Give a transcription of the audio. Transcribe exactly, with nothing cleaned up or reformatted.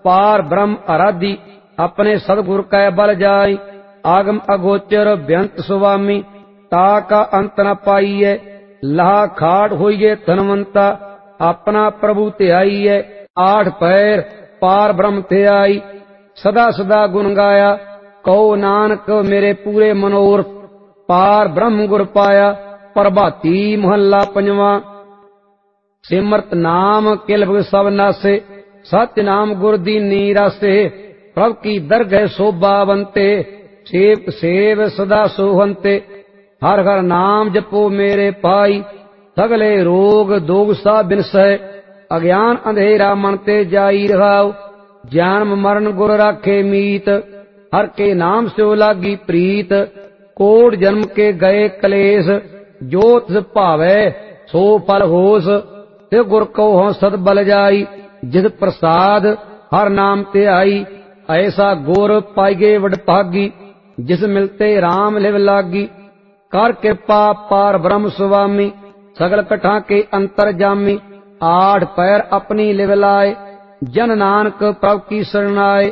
पार ब्रह्म आराधी अपने सदगुर कै बल जाय। आगम अगोचर बेअंत सुवामी ताका अंत न पाईए। लाह खाड़ होइए धनवंता अपना प्रभु ध्याईए। आठ पैर पार ब्रह्म ध्याई सदा सदा गुण गाया। कहो नानक मेरे पूरे मनोरथ पार ब्रह्म गुर पाया। प्रभाती महला पंजवा। सिमरत नाम किल सब नासे सत्य नाम गुर दीनी रासे। प्रभ की दरगह शोभावंते सेवक सेव सदा सोहंते। हर हर नाम जपो मेरे पाई सगले रोग दोग सा बिनसै। अज्ञान अंधेरा मन ते जाई रहाओ जन्म मरण गुर राखे मीत। हर के नाम से लागी प्रीत कोट जन्म के गए कलेस। जो तिस भावै सो फल होस ते गुर कहो सद बल जाई। जिस प्रसाद हर नाम ते आई ऐसा गुर पाइगे वड भागी। जिस मिलते राम लिव लागी कर कृपा पार ब्रह्म सुवामी। सगल कठा के अंतर जामी आठ पैर अपनी लिव लाए। जन नानक प्रभ की शरणाए